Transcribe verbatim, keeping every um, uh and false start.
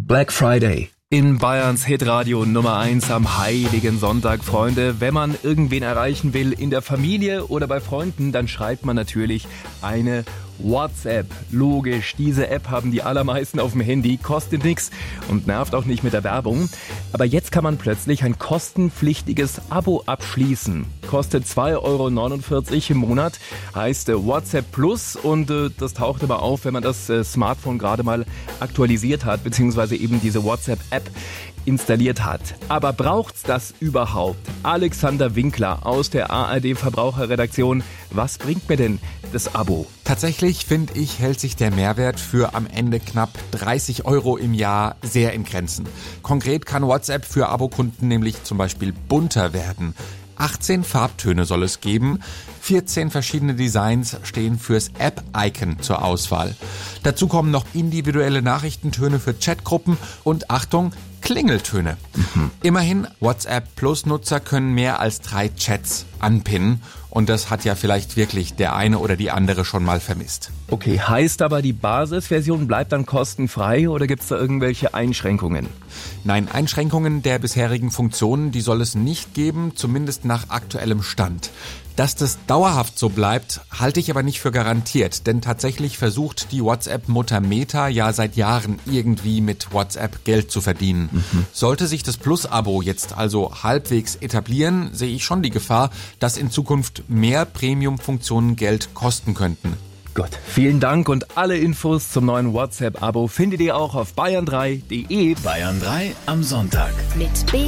Black Friday. In Bayerns Hitradio Nummer eins am heiligen Sonntag, Freunde. Wenn man irgendwen erreichen will in der Familie oder bei Freunden, dann schreibt man natürlich eine WhatsApp. Logisch, diese App haben die allermeisten auf dem Handy, kostet nichts und nervt auch nicht mit der Werbung. Aber jetzt kann man plötzlich ein kostenpflichtiges Abo abschließen. Kostet zwei Euro neunundvierzig im Monat, heißt äh, WhatsApp Plus und äh, das taucht aber auf, wenn man das äh, Smartphone gerade mal aktualisiert hat, beziehungsweise eben diese WhatsApp-App installiert hat. Aber braucht's das überhaupt? Alexander Winkler aus der A R D-Verbraucherredaktion. Was bringt mir denn das Abo? Tatsächlich, finde ich, hält sich der Mehrwert für am Ende knapp dreißig Euro im Jahr sehr in Grenzen. Konkret kann WhatsApp für Abokunden nämlich zum Beispiel bunter werden. achtzehn Farbtöne soll es geben, vierzehn verschiedene Designs stehen fürs App-Icon zur Auswahl. Dazu kommen noch individuelle Nachrichtentöne für Chatgruppen und Achtung, Klingeltöne. Mhm. Immerhin, WhatsApp Plus-Nutzer können mehr als drei Chats anpinnen und das hat ja vielleicht wirklich der eine oder die andere schon mal vermisst. Okay, heißt aber, die Basisversion bleibt dann kostenfrei oder gibt's da irgendwelche Einschränkungen? Nein, Einschränkungen der bisherigen Funktionen, die soll es nicht geben, zumindest nach aktuellem Stand. Dass das dauerhaft so bleibt, halte ich aber nicht für garantiert, denn tatsächlich versucht die WhatsApp-Mutter Meta ja seit Jahren irgendwie mit WhatsApp Geld zu verdienen. Mhm. Sollte sich das Plus-Abo jetzt also halbwegs etablieren, sehe ich schon die Gefahr, dass in Zukunft mehr Premium-Funktionen Geld kosten könnten. Gut, vielen Dank und alle Infos zum neuen WhatsApp-Abo findet ihr auch auf bayern drei punkt de. Bayern drei am Sonntag. Mit B